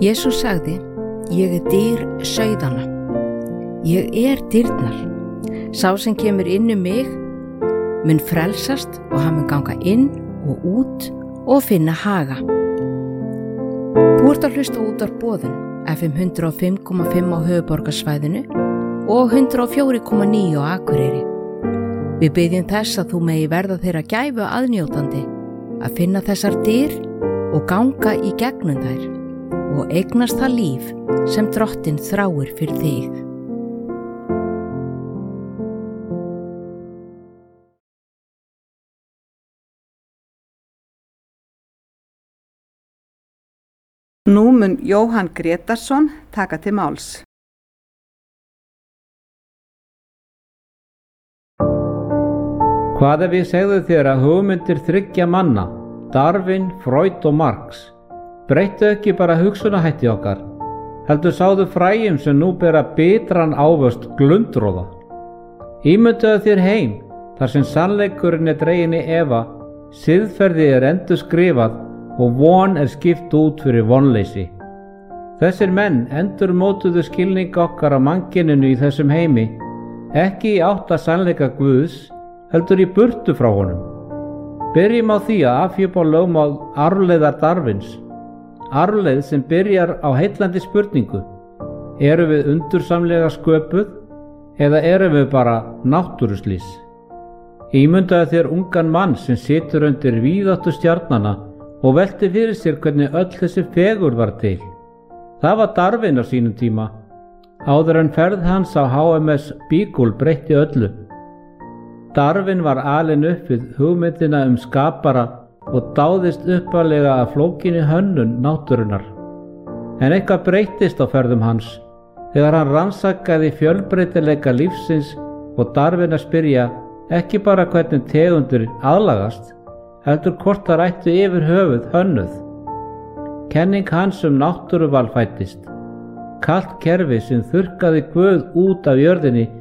Jesús sagði, ég dyr sauðanna. Ég dyrnar. Sá sem kemur inn mig mun frelsast og hann mun ganga inn og út og finna haga. Þú ert að hlusta út af boðun FM 105,5 á höfuðborgarsvæðinu og 104,9 á Akureyri. Við biðjum þess að þú megi verða þeirra gæfu aðnjótandi að finna þessar dyr og ganga í gegnum þær og eignast það líf sem Drottinn þráir fyrir þig. Nú mun Jóhann Grétarsson taka til máls. Hvað ef ég segði þér að hugmyndir þriggja manna, Darwin, Freud og Marx, breyttu ekki bara hugsunarhætti okkar, heldur sáðu fræjum sem nú bera bitran ávöxt glundroða. Ímyndaðu þér heim þar sem sannleikurinn dreginn í efa, siðferði endurskrifað og von skipt út fyrir vonleysi. Þessir menn endurmótuðu skilning okkar á mannkyninu í þessum heimi, ekki í átt að sannleika Guðs, heldur í burtu frá honum. Byrjum á því að afhjúpa lögmál arfleiðar Darwins. Arfleið sem byrjar á heillandi spurningu: erum við undursamlega sköpuð eða erum við bara náttúruslys? Ímyndaðu þér ungan mann sem situr undir víðáttu stjarnanna og velti fyrir sér hvernig öll þessi fegurð var til. Það var Darwin á sínum tíma, áður en ferð hans á HMS Beagle breytti öllu. Darwin var alinn upp við hugmyndina skapara og dáðist uppalega að flókinni hönnun náttúrunnar. En eitthvað breyttist á ferðum hans þegar hann rannsakaði fjölbreytileika lífsins og Darwin að spyrja ekki bara hvernig tegundir aðlagast, heldur hvort það ættu yfir höfuð hönnuð. Kenning hans náttúruval fæddist. Kalt kerfi sem þurrkaði Guð út af jörðinni